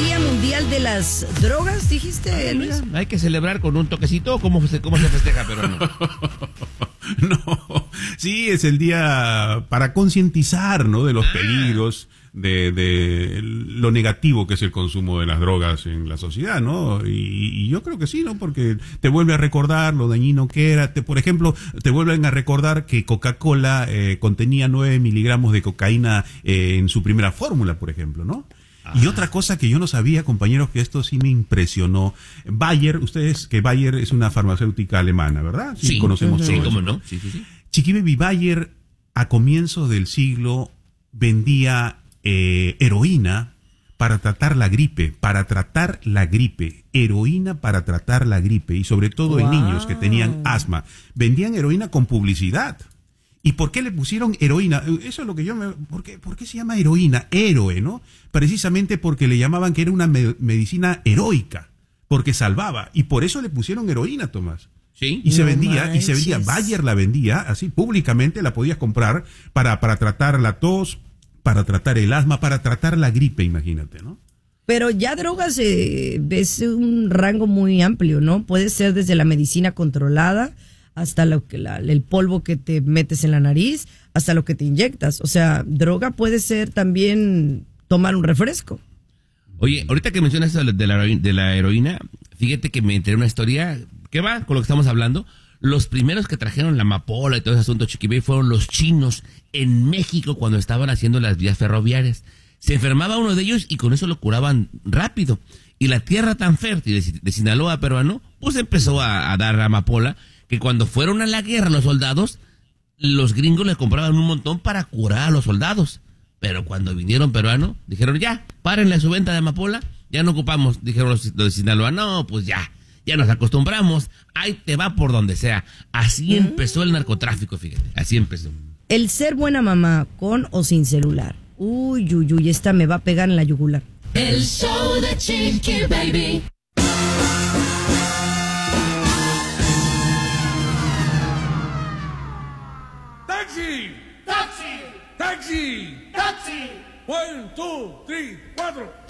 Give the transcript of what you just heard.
Día Mundial de las Drogas, dijiste, Luis. Hay que celebrar con un toquecito. ¿Cómo se festeja, pero no? No, sí, es el día para concientizar, ¿no? De los peligros, de lo negativo que es el consumo de las drogas en la sociedad, ¿no? Y yo creo que sí, ¿no? Porque te vuelve a recordar lo dañino que era. Por ejemplo, te vuelven a recordar que Coca-Cola contenía 9 miligramos de cocaína en su primera fórmula, por ejemplo, ¿no? Y otra cosa que yo no sabía, compañeros, que esto sí me impresionó. Bayer, ustedes, que Bayer es una farmacéutica alemana, ¿verdad? Sí, conocemos todo sí, cómo eso. no. Sí. Chiqui Baby, Bayer a comienzos del siglo vendía heroína para tratar la gripe, heroína para tratar la gripe, y sobre todo en niños que tenían asma. Vendían heroína con publicidad. ¿Y por qué le pusieron heroína? Eso es lo que ¿Por qué se llama heroína? Héroe, ¿no? Precisamente porque le llamaban que era una medicina heroica, porque salvaba. Y por eso le pusieron heroína, Tomás. Sí. Y se vendía. Bayer la vendía, así, públicamente la podías comprar para tratar la tos, para tratar el asma, para tratar la gripe, imagínate, ¿no? Pero ya drogas es un rango muy amplio, ¿no? Puede ser desde la medicina controlada hasta el polvo que te metes en la nariz, hasta lo que te inyectas. O sea, droga puede ser también tomar un refresco. Oye, ahorita que mencionas eso de la heroína, fíjate que me enteré una historia que va con lo que estamos hablando. Los primeros que trajeron la amapola y todo ese asunto, Chiqui Baby, fueron los chinos en México cuando estaban haciendo las vías ferroviarias. Se enfermaba uno de ellos y con eso lo curaban rápido. Y la tierra tan fértil de Sinaloa peruano, pues empezó a dar amapola, que cuando fueron a la guerra los soldados, los gringos les compraban un montón para curar a los soldados. Pero cuando vinieron peruanos, dijeron ya, párenle su venta de amapola, ya no ocupamos. Dijeron los de Sinaloa, no, pues ya nos acostumbramos, ahí te va por donde sea. Así empezó el narcotráfico, fíjate, así empezó. El ser buena mamá, con o sin celular. Uy, esta me va a pegar en la yugular. El show de Chiqui Baby. ¡Taxi! ¡Taxi! ¡Taxi! ¡Taxi! 1, 2, 3, 4.